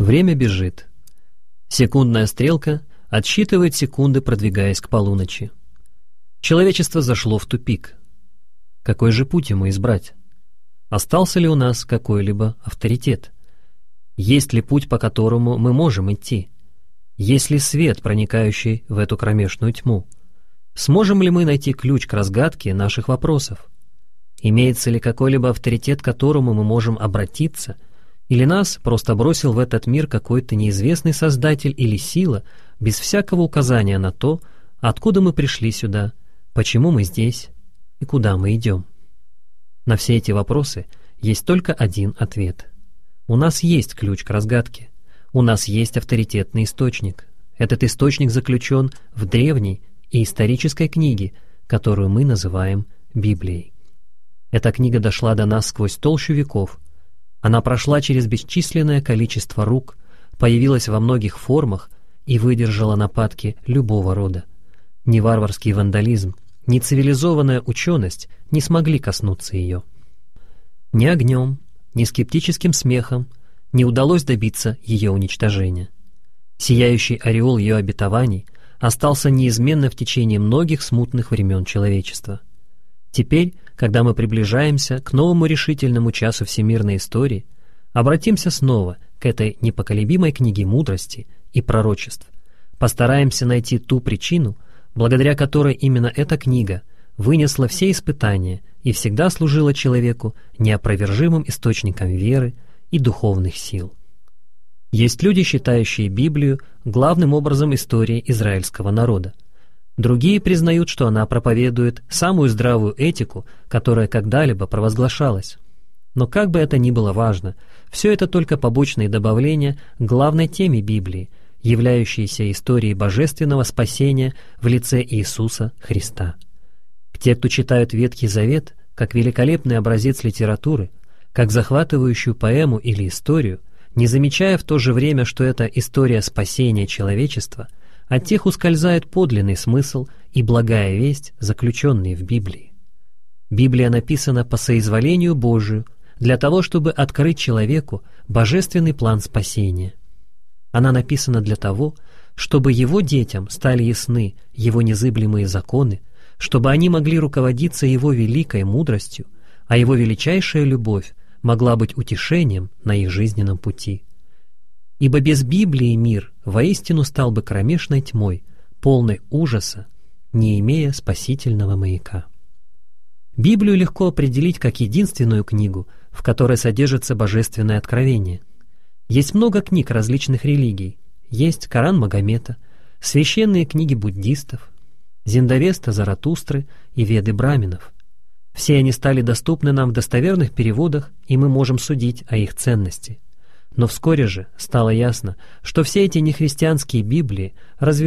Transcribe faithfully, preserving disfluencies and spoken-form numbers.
Время бежит. Секундная стрелка отсчитывает секунды, продвигаясь к полуночи. Человечество зашло в тупик. Какой же путь ему избрать? Остался ли у нас какой-либо авторитет? Есть ли путь, по которому мы можем идти? Есть ли свет, проникающий в эту кромешную тьму? Сможем ли мы найти ключ к разгадке наших вопросов? Имеется ли какой-либо авторитет, к которому мы можем обратиться? Или нас просто бросил в этот мир какой-то неизвестный создатель или сила, без всякого указания на то, откуда мы пришли сюда, почему мы здесь и куда мы идем? На все эти вопросы есть только один ответ. У нас есть ключ к разгадке. У нас есть авторитетный источник. Этот источник заключен в древней и исторической книге, которую мы называем Библией. Эта книга дошла до нас сквозь толщу веков. Она прошла через бесчисленное количество рук, появилась во многих формах и выдержала нападки любого рода. Ни варварский вандализм, ни цивилизованная ученость не смогли коснуться ее. Ни огнем, ни скептическим смехом не удалось добиться ее уничтожения. Сияющий ореол ее обетований остался неизменно в течение многих смутных времен человечества. Теперь, когда мы приближаемся к новому решительному часу всемирной истории, обратимся снова к этой непоколебимой книге мудрости и пророчеств. Постараемся найти ту причину, благодаря которой именно эта книга вынесла все испытания и всегда служила человеку неопровержимым источником веры и духовных сил. Есть люди, считающие Библию главным образом историей израильского народа. Другие признают, что она проповедует самую здравую этику, которая когда-либо провозглашалась. Но как бы это ни было важно, все это только побочные добавления к главной теме Библии, являющейся историей божественного спасения в лице Иисуса Христа. Те, кто читают Ветхий Завет как великолепный образец литературы, как захватывающую поэму или историю, не замечая в то же время, что это история спасения человечества, от тех ускользает подлинный смысл и благая весть, заключенные в Библии. Библия написана по соизволению Божию для того, чтобы открыть человеку божественный план спасения. Она написана для того, чтобы его детям стали ясны его незыблемые законы, чтобы они могли руководиться его великой мудростью, а его величайшая любовь могла быть утешением на их жизненном пути. Ибо без Библии мир воистину стал бы кромешной тьмой, полной ужаса, не имея спасительного маяка. Библию легко определить как единственную книгу, в которой содержится божественное откровение. Есть много книг различных религий. Есть Коран Магомета, священные книги буддистов, Зиндавеста Заратустры и Веды браминов. Все они стали доступны нам в достоверных переводах, и мы можем судить о их ценности. Но вскоре же стало ясно, что все эти нехристианские Библии развиваются